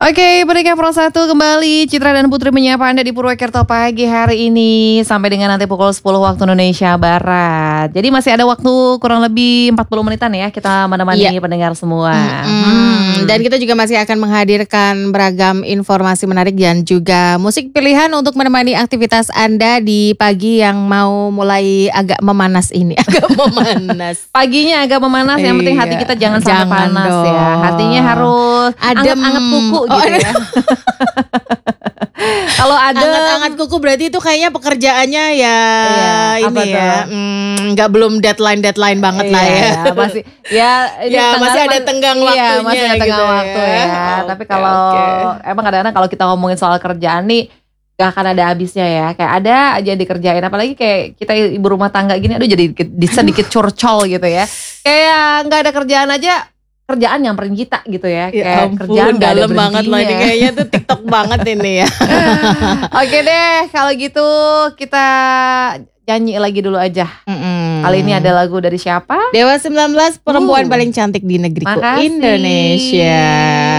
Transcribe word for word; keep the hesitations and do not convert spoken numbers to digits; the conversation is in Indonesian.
Oke, pendengar Pro satu kembali. Citra dan Putri menyapa Anda di Purwokerto pagi hari ini sampai dengan nanti pukul sepuluh waktu Indonesia Barat. Jadi masih ada waktu kurang lebih empat puluh menitan ya kita menemani Iya. pendengar semua. Mm-mm. Hmm. Dan kita juga masih akan menghadirkan beragam informasi menarik dan juga musik pilihan untuk menemani aktivitas Anda di pagi yang mau mulai agak memanas ini. Agak memanas. Paginya agak memanas, yang penting hati kita jangan sampai Jangan panas dong. ya. Hatinya harus Adem. anget-anget kuku Oh, gitu ya. Kalau ada Anget-anget kuku berarti itu kayaknya pekerjaannya ya Iya, apa ini ya mm, nggak belum deadline-deadline banget lah ya. Iya, masih ya, ini Ya, tengah- masih ada tenggang iya, waktunya masih ada tenggang gitu ya. waktu ya. Oke, Tapi kalau oke. emang kadang-kadang kalau kita ngomongin soal kerjaan nih gak akan ada habisnya ya. Kayak ada aja dikerjain, apalagi kayak kita ibu rumah tangga gini, aduh jadi sedikit, sedikit curcol gitu ya. Kayak nggak ada kerjaan aja, kerjaan nyamperin kita gitu ya. Ya Kayak ampun, kerjaan gak ada dalam banget loh ini berhentinya. kayaknya tuh TikTok banget ini ya. Oke deh, kalau gitu kita nyanyi lagi dulu aja. Mm-mm. Kali ini ada lagu dari siapa? Dewa sembilan belas, perempuan Uh, paling cantik di negeriku makasih. Indonesia.